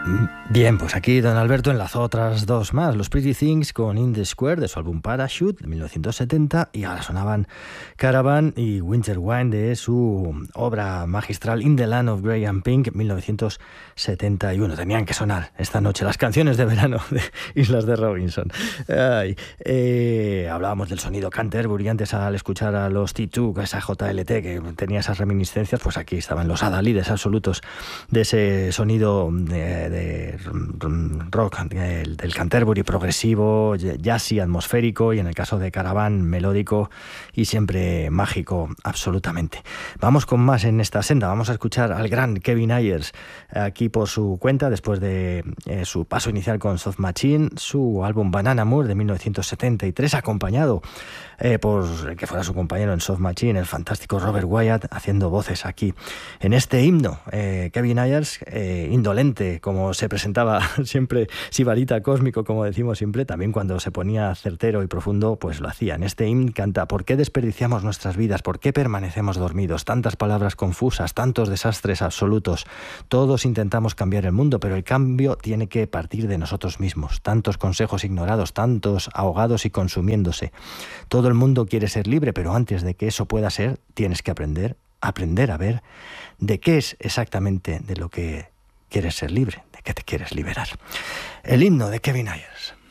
Bien, pues aquí don Alberto enlazó otras dos más, los Pretty Things con In the Square de su álbum Parachute de 1970, y ahora sonaban Caravan y Winter Wine de su obra magistral In the Land of Grey and Pink 1971. Tenían que sonar esta noche las canciones de verano de Islas de Robinson. Hablábamos del sonido Canterbury antes al escuchar a los T2, esa JLT que tenía esas reminiscencias. Pues aquí estaban los adalides absolutos de ese sonido de rock del Canterbury, progresivo, jazzy, atmosférico, y en el caso de Caravan, melódico y siempre mágico absolutamente. Vamos con más en esta senda. Vamos a escuchar al gran Kevin Ayers aquí por su cuenta, después de su paso inicial con Soft Machine, su álbum Banana Moore de 1973, acompañado por el que fuera su compañero en Soft Machine, el fantástico Robert Wyatt, haciendo voces aquí en este himno. Kevin Ayers, indolente, como se presentaba siempre, sibarita cósmico, como decimos siempre, también cuando se ponía certero y profundo, pues lo hacía. En este himno canta: ¿por qué desperdiciamos nuestras vidas? ¿Por qué permanecemos dormidos? Tantas palabras confusas, tantos desastres absolutos. Todos intentamos cambiar el mundo, pero el cambio tiene que partir de nosotros mismos. Tantos consejos ignorados, tantos ahogados y consumiéndose. Todo el mundo quiere ser libre, pero antes de que eso pueda ser, tienes que aprender a ver de qué es exactamente de lo que quieres ser libre, de qué te quieres liberar. El himno de Kevin Ayers.